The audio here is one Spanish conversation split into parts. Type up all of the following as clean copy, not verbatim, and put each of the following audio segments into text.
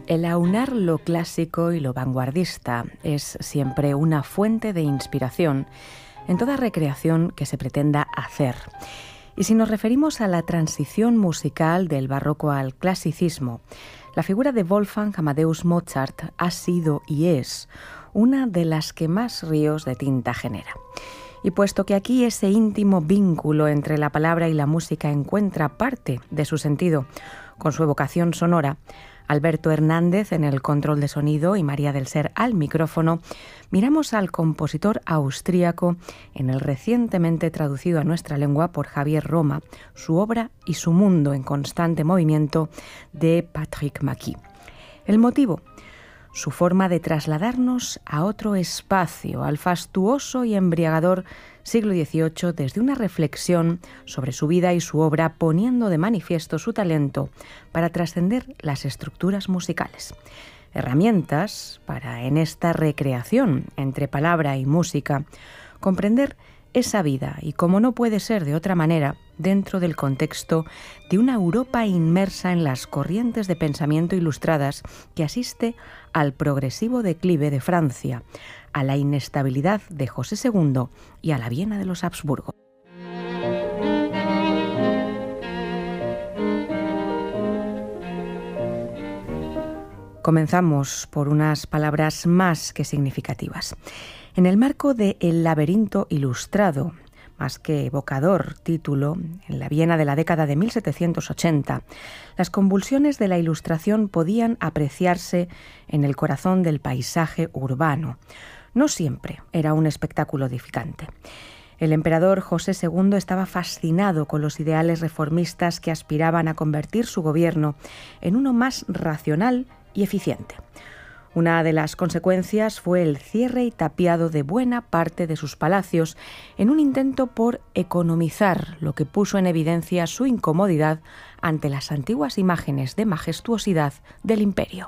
El aunar lo clásico y lo vanguardista es siempre una fuente de inspiración en toda recreación que se pretenda hacer. Y si nos referimos a la transición musical del barroco al clasicismo, la figura de Wolfgang Amadeus Mozart ha sido y es una de las que más ríos de tinta genera. Y puesto que aquí ese íntimo vínculo entre la palabra y la música encuentra parte de su sentido con su evocación sonora, Alberto Hernández en el control de sonido y María del Ser al micrófono, miramos al compositor austríaco en el recientemente traducido a nuestra lengua por Javier Roma, su obra y su mundo en constante movimiento de Patrick Mackie. El motivo, su forma de trasladarnos a otro espacio, al fastuoso y embriagador siglo XVIII, desde una reflexión sobre su vida y su obra, poniendo de manifiesto su talento para trascender las estructuras musicales. Herramientas para, en esta recreación entre palabra y música, comprender esa vida y, como no puede ser de otra manera, dentro del contexto de una Europa inmersa en las corrientes de pensamiento ilustradas que asiste al progresivo declive de Francia, a la inestabilidad de José II y a la Viena de los Habsburgo. Comenzamos por unas palabras más que significativas. En el marco de El laberinto ilustrado, más que evocador título, en la Viena de la década de 1780, las convulsiones de la Ilustración podían apreciarse en el corazón del paisaje urbano. No siempre era un espectáculo edificante. El emperador José II estaba fascinado con los ideales reformistas que aspiraban a convertir su gobierno en uno más racional y eficiente. Una de las consecuencias fue el cierre y tapiado de buena parte de sus palacios en un intento por economizar, lo que puso en evidencia su incomodidad ante las antiguas imágenes de majestuosidad del imperio.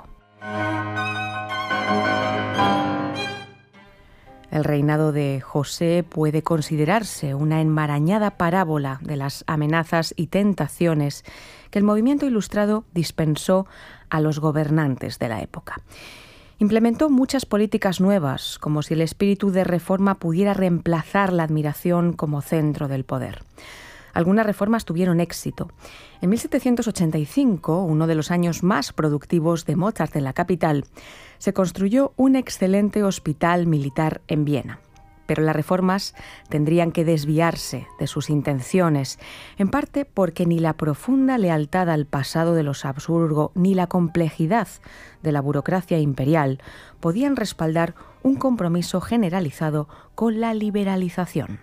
El reinado de José puede considerarse una enmarañada parábola de las amenazas y tentaciones que el movimiento ilustrado dispensó a los gobernantes de la época. Implementó muchas políticas nuevas, como si el espíritu de reforma pudiera reemplazar la admiración como centro del poder. Algunas reformas tuvieron éxito. En 1785, uno de los años más productivos de Mozart en la capital, se construyó un excelente hospital militar en Viena. Pero las reformas tendrían que desviarse de sus intenciones, en parte porque ni la profunda lealtad al pasado de los Habsburgo ni la complejidad de la burocracia imperial podían respaldar un compromiso generalizado con la liberalización.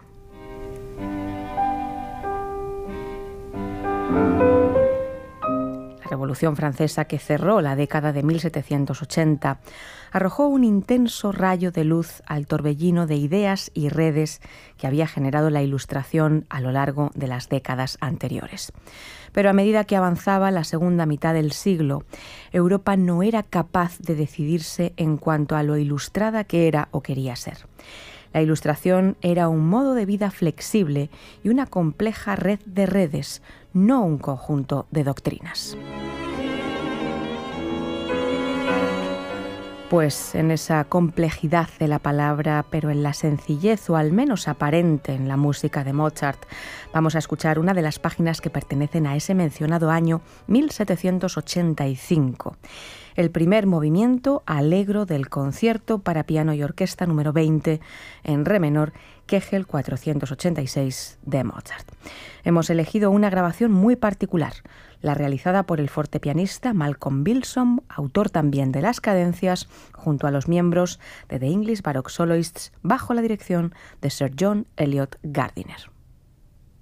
La Revolución Francesa, que cerró la década de 1780, arrojó un intenso rayo de luz al torbellino de ideas y redes que había generado la Ilustración a lo largo de las décadas anteriores. Pero a medida que avanzaba la segunda mitad del siglo, Europa no era capaz de decidirse en cuanto a lo ilustrada que era o quería ser. La Ilustración era un modo de vida flexible y una compleja red de redes, no un conjunto de doctrinas. Pues en esa complejidad de la palabra, pero en la sencillez o al menos aparente en la música de Mozart, vamos a escuchar una de las páginas que pertenecen a ese mencionado año 1785. El primer movimiento allegro del concierto para piano y orquesta número 20 en re menor, Kegel 486 de Mozart. Hemos elegido una grabación muy particular, la realizada por el fortepianista Malcolm Bilson, autor también de las cadencias, junto a los miembros de The English Baroque Soloists, bajo la dirección de Sir John Eliot Gardiner.